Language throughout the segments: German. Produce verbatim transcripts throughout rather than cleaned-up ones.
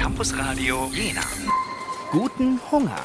Campus Radio Jena. Guten Hunger.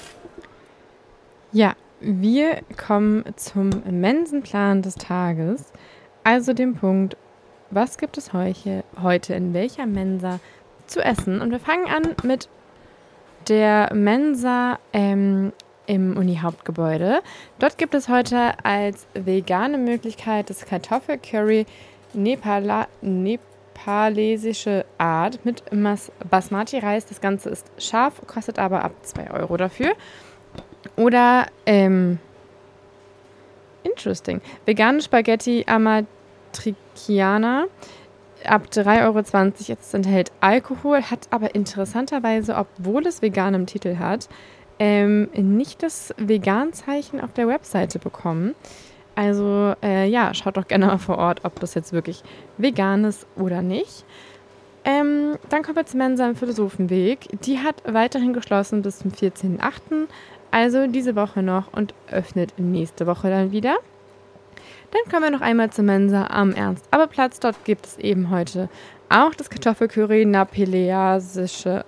Ja, wir kommen zum Mensenplan des Tages, also dem Punkt, was gibt es heute, heute in welcher Mensa zu essen? Und wir fangen an mit der Mensa ähm, im Uni-Hauptgebäude. Dort gibt es heute als vegane Möglichkeit das Kartoffelcurry Nepala, nepalesische Art mit Mas- Basmati-Reis. Das Ganze ist scharf, kostet aber ab zwei Euro dafür. Oder, ähm, interesting, vegane Spaghetti Amatriciana ab drei Euro zwanzig. Es enthält Alkohol, hat aber interessanterweise, obwohl es vegan im Titel hat, ähm, nicht das Vegan-Zeichen auf der Webseite bekommen. Also, äh, ja, schaut doch gerne mal vor Ort, ob das jetzt wirklich vegan ist oder nicht. Ähm, dann kommen wir zur Mensa im Philosophenweg. Die hat weiterhin geschlossen bis zum vierzehnten achten Also diese Woche noch und öffnet nächste Woche dann wieder. Dann kommen wir noch einmal zur Mensa am Ernst-Abbe-Platz. Dort gibt es eben heute auch das Kartoffelcurry nepalesische,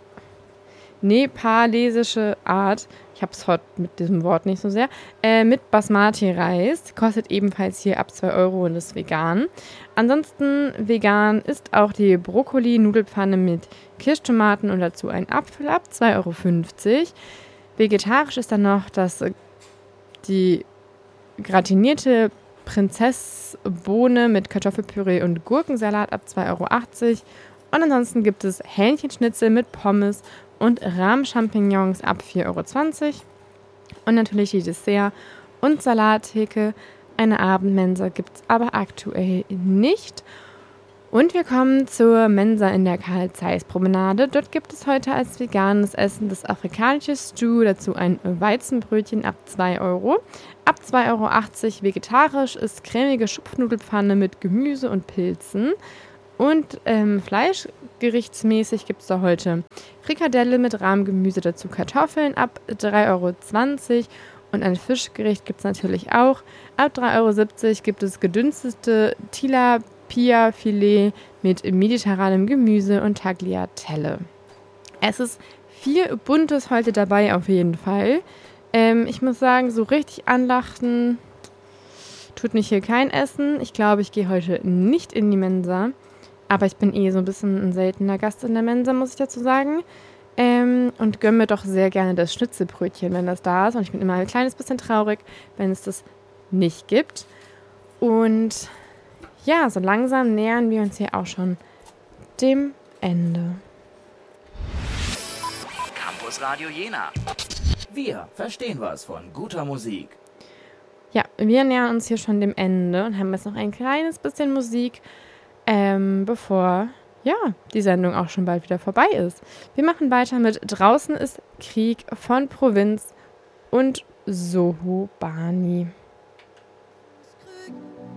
nepalesische Art. Ich habe es heute mit diesem Wort nicht so sehr. Äh, mit Basmati-Reis. Kostet ebenfalls hier ab zwei Euro und ist vegan. Ansonsten vegan ist auch die Brokkoli-Nudelpfanne mit Kirschtomaten und dazu ein Apfel ab zwei Euro fünfzig. Vegetarisch ist dann noch das, die gratinierte Prinzessbohne mit Kartoffelpüree und Gurkensalat ab zwei Euro achtzig. Und ansonsten gibt es Hähnchenschnitzel mit Pommes und Rahmchampignons ab vier Euro zwanzig. Und natürlich die Dessert- und Salattheke. Eine Abendmensa gibt es aber aktuell nicht. Und wir kommen zur Mensa in der Karl-Zeiss-Promenade. Dort gibt es heute als veganes Essen das afrikanische Stew, dazu ein Weizenbrötchen ab zwei Euro. Ab zwei Euro achtzig vegetarisch ist cremige Schupfnudelpfanne mit Gemüse und Pilzen. Und ähm, fleischgerichtsmäßig gibt es da heute Frikadelle mit Rahmgemüse, dazu Kartoffeln ab drei Euro zwanzig. Und ein Fischgericht gibt es natürlich auch. Ab drei Euro siebzig gibt es gedünstete Tilapia-Filet mit mediterranem Gemüse und Tagliatelle. Es ist viel Buntes heute dabei auf jeden Fall. Ähm, ich muss sagen, so richtig anlachen tut mich hier kein Essen. Ich glaube, ich gehe heute nicht in die Mensa. Aber ich bin eh so ein bisschen ein seltener Gast in der Mensa, muss ich dazu sagen. Ähm, und gönne mir doch sehr gerne das Schnitzelbrötchen, wenn das da ist. Und ich bin immer ein kleines bisschen traurig, wenn es das nicht gibt. Und ja, so langsam nähern wir uns hier auch schon dem Ende. Campus Radio Jena. Wir verstehen was von guter Musik. Ja, wir nähern uns hier schon dem Ende und haben jetzt noch ein kleines bisschen Musik, ähm, bevor ja, die Sendung auch schon bald wieder vorbei ist. Wir machen weiter mit Draußen ist Krieg von Provinz und Soho Bani.